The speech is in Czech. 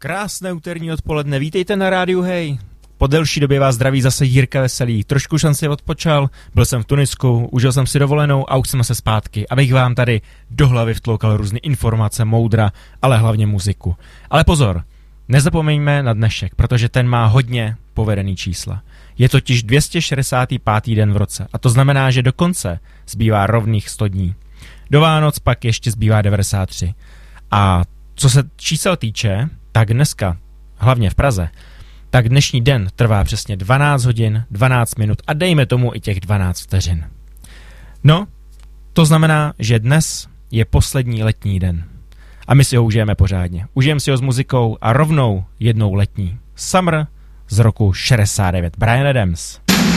Krásné úterní odpoledne, vítejte na rádiu Hej. Po delší době vás zdraví zase Jirka Veselý. Trošku jsem si odpočal, byl jsem v Tunisku, užil jsem si dovolenou a už jsme se zpátky, abych vám tady do hlavy vtloukal různé informace, moudra, ale hlavně muziku. Ale pozor, nezapomeňme na dnešek, protože ten má hodně povedený čísla. Je totiž 265. den v roce a to znamená, že do konce zbývá rovných 100 dní. Do Vánoc pak ještě zbývá 93. A co se čísel týče, tak dneska, hlavně v Praze, tak dnešní den trvá přesně 12 hodin, 12 minut a dejme tomu i těch 12 vteřin. No, to znamená, že dnes je poslední letní den. A my si ho užijeme pořádně. Užijeme si ho s muzikou a rovnou jednou letní. Summer z roku 69. Bryan Adams.